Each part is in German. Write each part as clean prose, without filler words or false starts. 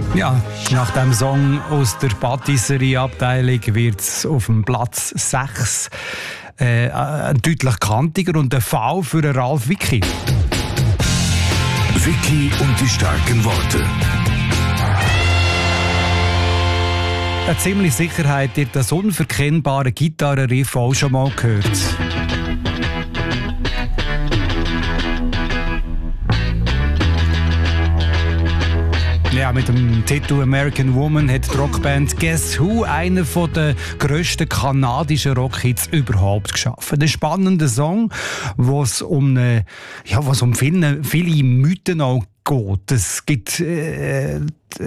Ja, nach dem Song aus der Patisserie-Abteilung wird es auf dem Platz 6 deutlich kantiger und ein Fall für den Ralf Wicki. Wicki und die starken Worte. Eine ziemliche Sicherheit, ihr das unverkennbare Gitarrenriff auch schon mal gehört. Ja, mit dem Titel American Woman hat die Rockband Guess Who einen der grössten kanadischen Rockhits überhaupt geschaffen. Ein spannender Song, wo es um viele Mythen auch geht. Es gibt viele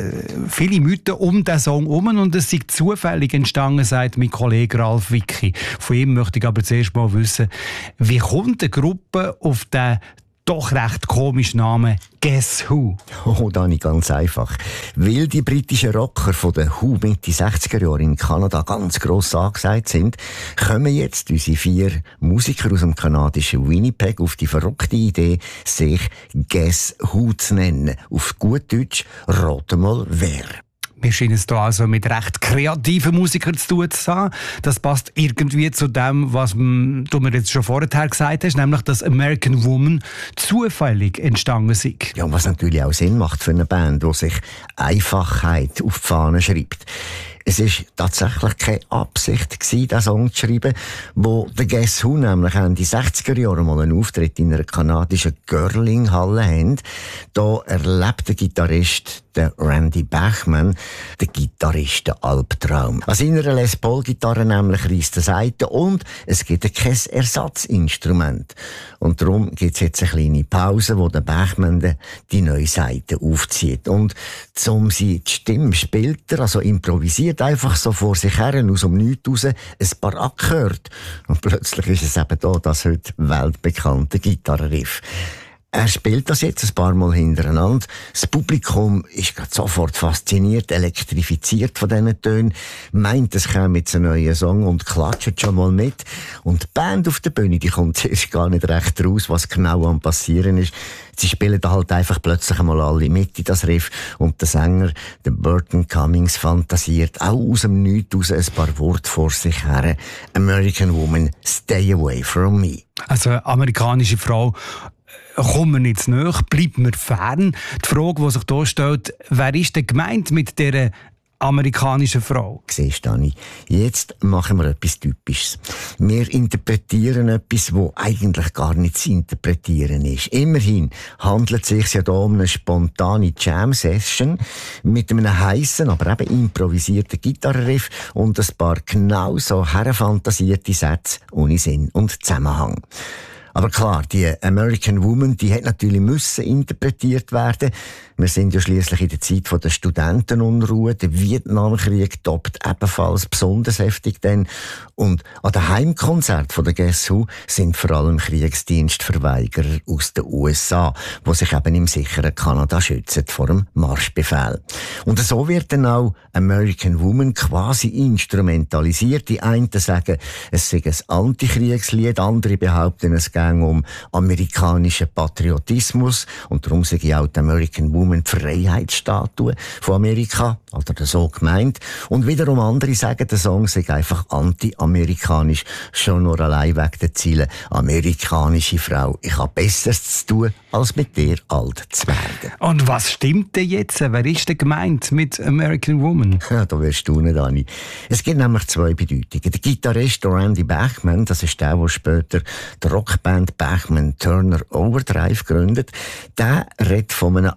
Mythen um diesen Song herum und es ist zufällig entstanden, sagt mein Kollege Ralf Wicki. Von ihm möchte ich aber zuerst mal wissen, wie kommt eine Gruppe auf den doch recht komischen Namen Guess Who? Oh, Dani, ganz einfach. Weil die britischen Rocker von den Who Mitte 60er Jahre in Kanada ganz gross angesagt sind, kommen jetzt unsere 4 Musiker aus dem kanadischen Winnipeg auf die verrückte Idee, sich Guess Who zu nennen. Auf gut Deutsch, rate mal wer. Wir scheinen es hier also mit recht kreativen Musikern zu tun zu haben. Das passt irgendwie zu dem, was du mir jetzt schon vorher gesagt hast, nämlich, dass American Woman zufällig entstanden ist. Ja, was natürlich auch Sinn macht für eine Band, die sich Einfachheit auf die Fahne schreibt. Es war tatsächlich keine Absicht gewesen, diesen Song zu schreiben, wo der Guess Who nämlich Ende 60er Jahre mal einen Auftritt in einer kanadischen Girling-Halle haben. Da erlebt der Gitarrist, der Randy Bachman, der Gitarrist den Albtraum. An seiner Les Paul-Gitarre nämlich reisst er Saiten und es gibt kein Ersatzinstrument. Und darum gibt es jetzt eine kleine Pause, wo der Bachman die neue Saite aufzieht. Und um sie die Stimme spielt er, also improvisiert einfach so vor sich her, aus dem Nichts raus, ein paar Akkorde. Und plötzlich ist es eben da, das heute weltbekannte Gitarrenriff. Er spielt das jetzt ein paar Mal hintereinander. Das Publikum ist gerade sofort fasziniert, elektrifiziert von diesen Tönen, meint, es käme jetzt ein neuer Song und klatscht schon mal mit. Und die Band auf der Bühne, die kommt zuerst gar nicht recht raus, was genau am passieren ist. Sie spielen da halt einfach plötzlich einmal alle mit in das Riff und der Sänger, der Burton Cummings, fantasiert auch aus dem Nichts raus ein paar Worte vor sich her. American Woman, stay away from me. Also amerikanische Frau, kommen wir nicht zu nahe, bleiben wir fern. Die Frage, die sich hier stellt, wer ist denn gemeint mit dieser amerikanischen Frau? Siehst du, Dani, jetzt machen wir etwas Typisches. Wir interpretieren etwas, das eigentlich gar nicht zu interpretieren ist. Immerhin handelt es sich ja hier um eine spontane Jam-Session mit einem heissen, aber eben improvisierten Gitarrenriff und ein paar genau so herfantasierte Sätze ohne Sinn und Zusammenhang. Aber klar, die American Woman, die hat natürlich müssen interpretiert werden. Wir sind ja schliesslich in der Zeit der Studentenunruhe. Der Vietnamkrieg toppt ebenfalls besonders heftig denn. Und an den Heimkonzert von der Guess Who sind vor allem Kriegsdienstverweigerer aus den USA, die sich eben im sicheren Kanada schützen vor dem Marschbefehl. Und so wird dann auch American Woman quasi instrumentalisiert. Die einen sagen, es sei ein Antikriegslied, andere behaupten, es gehe um amerikanischen Patriotismus und darum sage ich auch die American Woman die Freiheitsstatue von Amerika, oder so gemeint. Und wiederum andere sagen, der Song sei einfach anti-amerikanisch, schon nur allein wegen der Ziele. Amerikanische Frau, ich habe Besseres zu tun, als mit dir alt zu werden. Und was stimmt denn jetzt? Wer ist denn gemeint mit American Woman? Ja, da wirst du nicht, Dani. Es gibt nämlich 2 Bedeutungen. Der Gitarrist Randy Bachman, das ist der später die Rockband Bachman Turner Overdrive gründet, der redet von einem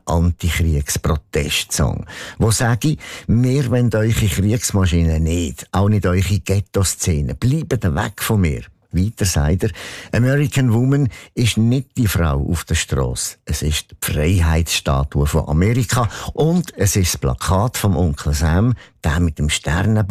Antikriegsprotestsong, wo sage, wir wollen eure Kriegsmaschinen nicht, auch nicht eure Ghetto-Szene. Bleibt weg von mir. Weiter sagt er, American Woman ist nicht die Frau auf der Strasse. Es ist die Freiheitsstatue von Amerika und es ist das Plakat vom Onkel Sam, der mit dem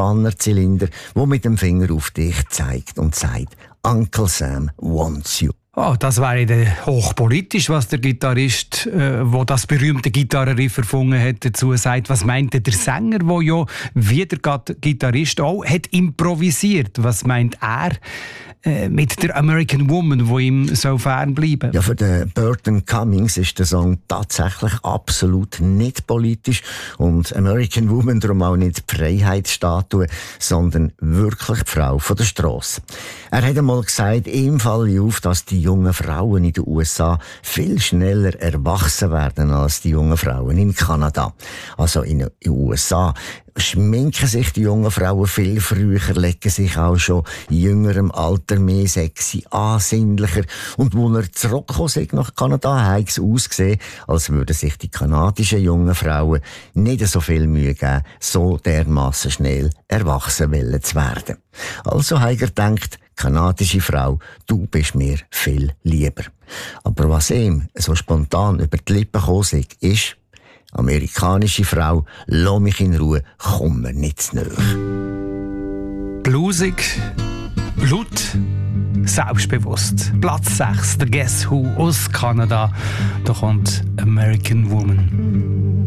Sternenbannerzylinder, wo mit dem Finger auf dich zeigt und sagt, Uncle Sam wants you. Oh, das wäre dann hochpolitisch, was der Gitarrist, wo das berühmte Gitarrenriff erfunden hat, dazu sagt. Was meint der Sänger, der ja wie der Gitarrist auch hat improvisiert? Was meint er mit der American Woman, die ihm so fern bleiben? Ja, für den Burton Cummings ist der Song tatsächlich absolut nicht politisch und American Woman darum auch nicht die Freiheitsstatue, sondern wirklich die Frau von der Strasse. Er hat einmal gesagt, ihm falle auf, dass die jungen Frauen in den USA viel schneller erwachsen werden als die jungen Frauen in Kanada. Also in den USA schminken sich die jungen Frauen viel früher, legen sich auch schon in jüngerem Alter mehr sexy, ansinnlicher. Und wo er zurückgekommen ist nach Kanada, hat es ausgesehen, als würden sich die kanadischen jungen Frauen nicht so viel Mühe geben, so dermassen schnell erwachsen zu werden. Also hat er gedacht, kanadische Frau, du bist mir viel lieber. Aber was ihm so spontan über die Lippen gekommen ist, amerikanische Frau, lass mich in Ruhe, komm mir nicht zu nahe. Blusig, laut, selbstbewusst. Platz 6, der Guess Who aus Kanada. Da kommt American Woman.